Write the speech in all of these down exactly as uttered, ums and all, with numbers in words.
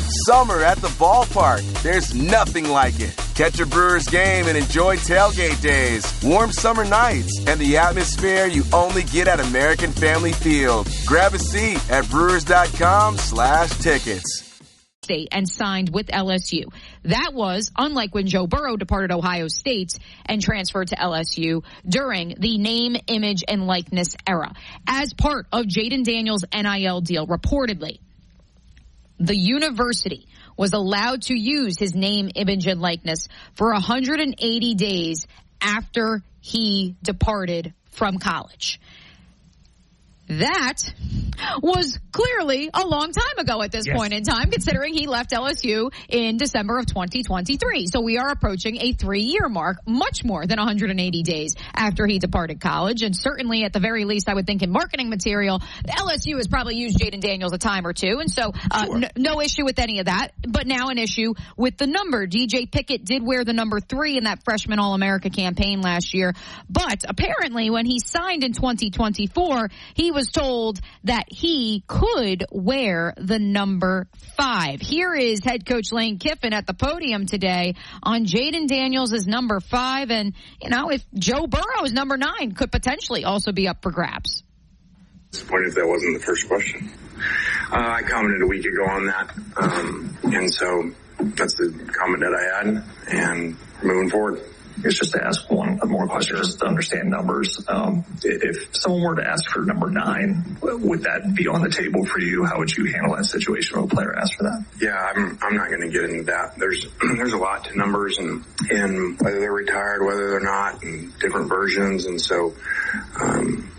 Summer at the ballpark. There's nothing like it. Catch a Brewers game and enjoy tailgate days, warm summer nights, and the atmosphere you only get at American Family Field. Grab a seat at brewers.com slash tickets. State and signed with L S U. That was unlike when Joe Burrow departed Ohio State and transferred to L S U during the name, image, and likeness era. As part of Jayden Daniels' N I L deal, reportedly, the university was allowed to use his name, image, and likeness for one hundred eighty days after he departed from college. That was clearly a long time ago at this yes. point in time, considering he left L S U in December of twenty twenty-three. So we are approaching a three-year mark, much more than one hundred eighty days after he departed college. And certainly, at the very least, I would think in marketing material, L S U has probably used Jayden Daniels a time or two. And so uh, sure. n- no issue with any of that. But now an issue with the number. D J Pickett did wear the number three in that freshman All-America campaign last year. But apparently, when he signed in twenty twenty-four, he was was told that he could wear the number five. Here is head coach Lane Kiffin at the podium today on Jayden Daniels' number five. And, you know, if Joe Burrow's number nine could potentially also be up for grabs. Disappointed if that wasn't the first question. Uh, I commented a week ago on that. Um, and so that's the comment that I had, and moving forward. It's just to ask one more question, just to understand numbers. Um, if someone were to ask for number nine, would that be on the table for you? How would you handle that situation when a player asks for that? Yeah, I'm, I'm not going to get into that. There's, there's a lot to numbers and, and whether they're retired, whether they're not, and different versions. And so, um,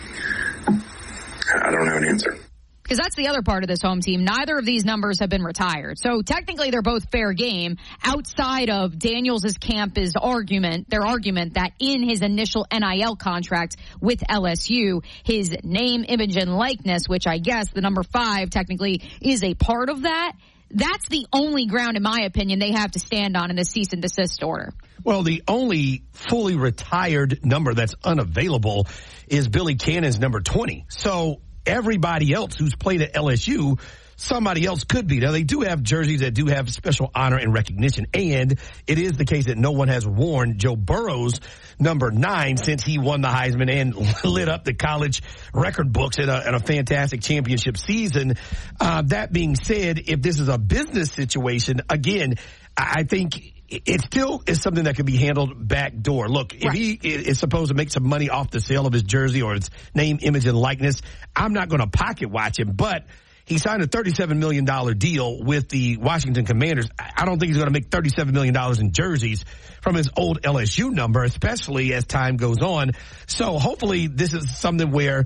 I don't have an answer. Because that's the other part of this home team. Neither of these numbers have been retired. So technically they're both fair game outside of Daniels' camp's argument, their argument that in his initial N I L contract with L S U, his name, image, and likeness, which I guess the number five technically is a part of that. That's the only ground, in my opinion, they have to stand on in the cease and desist order. Well, the only fully retired number that's unavailable is Billy Cannon's number twenty. So everybody else who's played at L S U, somebody else could be. Now, they do have jerseys that do have special honor and recognition, and it is the case that no one has worn Joe Burrow's number nine since he won the Heisman and lit up the college record books in a, in a fantastic championship season. Uh, that being said, if this is a business situation, again, I think it still is something that can be handled backdoor. Look, if right. he is supposed to make some money off the sale of his jersey or his name, image, and likeness, I'm not going to pocket watch him. But he signed a thirty-seven million dollars deal with the Washington Commanders. I don't think he's going to make thirty-seven million dollars in jerseys from his old L S U number, especially as time goes on. So hopefully this is something where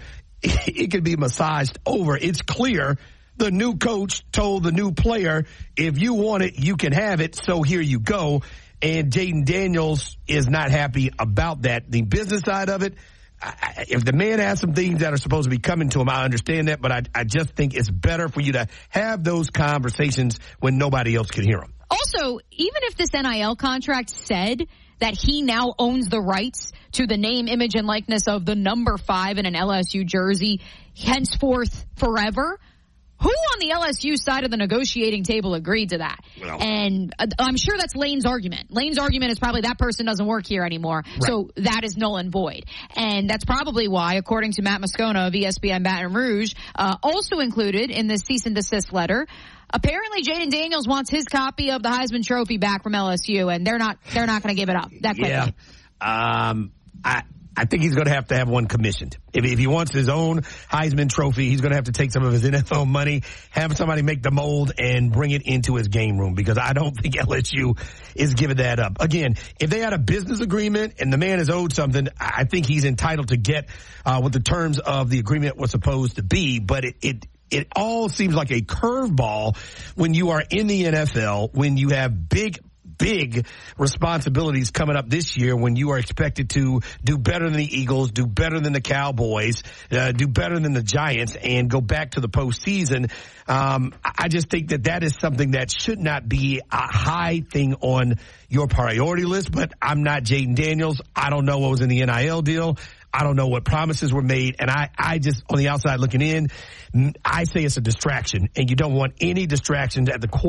it could be massaged over. It's clear the new coach told the new player, if you want it, you can have it, so here you go. And Jayden Daniels is not happy about that. The business side of it, I, if the man has some things that are supposed to be coming to him, I understand that, but I, I just think it's better for you to have those conversations when nobody else can hear them. Also, even if this N I L contract said that he now owns the rights to the name, image, and likeness of the number five in an L S U jersey, henceforth forever, who on the L S U side of the negotiating table agreed to that? Well, and I'm sure that's Lane's argument. Lane's argument is probably that person doesn't work here anymore, right. So that is null and void. And that's probably why, according to Matt Moscona of E S P N Baton Rouge, uh, also included in this cease and desist letter, apparently Jayden Daniels wants his copy of the Heisman Trophy back from L S U, and they're not they're not going to give it up that quickly. Yeah, um, I. I think he's going to have to have one commissioned. If, if he wants his own Heisman Trophy, he's going to have to take some of his N F L money, have somebody make the mold, and bring it into his game room, because I don't think L S U is giving that up. Again, if they had a business agreement and the man is owed something, I think he's entitled to get uh, what the terms of the agreement was supposed to be. But it, it it all seems like a curveball when you are in the N F L, when you have big big responsibilities coming up this year, when you are expected to do better than the Eagles, do better than the Cowboys, uh, do better than the Giants, and go back to the postseason. Um, I just think that that is something that should not be a high thing on your priority list, but I'm not Jayden Daniels. I don't know what was in the N I L deal. I don't know what promises were made, and I, I just, on the outside looking in, I say it's a distraction, and you don't want any distractions at the core